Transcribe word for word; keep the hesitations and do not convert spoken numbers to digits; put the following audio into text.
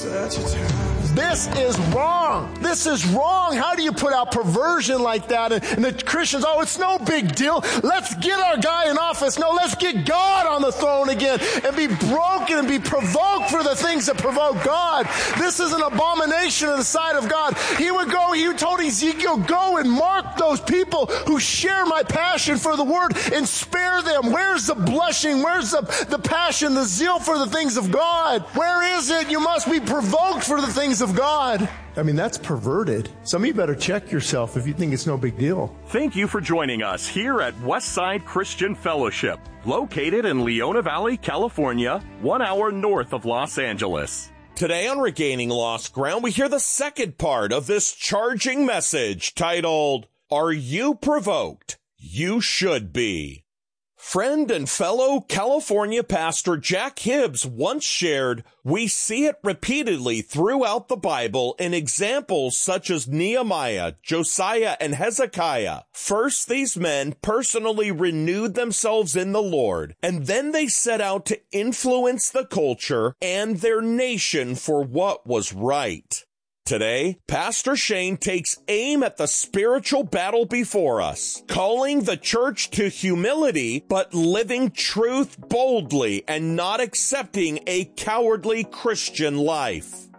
This is wrong. This is wrong. How do you put out perversion like that? And, and the Christians, oh, it's no big deal. Let's get our guy in office. No, let's get God on the throne again and be broken and be provoked for the things that provoke God. This is an abomination in the sight of God. He would go, he told Ezekiel, go and mark those people who share my passion for the word and spare them. Where's the blushing? Where's the, the passion, the zeal for the things of God? Where is it? You must be provoked for the things of God. I mean, that's perverted. Some of you better check yourself if you think it's no big deal. Thank you for joining us here at Westside Christian Fellowship, located in Leona Valley, California, one hour north of Los Angeles. Today on Regaining Lost Ground, we hear the second part of this charging message titled, Are You Provoked? You Should Be. Friend and fellow California pastor Jack Hibbs once shared, we see it repeatedly throughout the Bible in examples such as Nehemiah, Josiah, and Hezekiah. First, these men personally renewed themselves in the Lord, and then they set out to influence the culture and their nation for what was right. Today, Pastor Shane takes aim at the spiritual battle before us, calling the church to humility, but living truth boldly and not accepting a cowardly Christian life.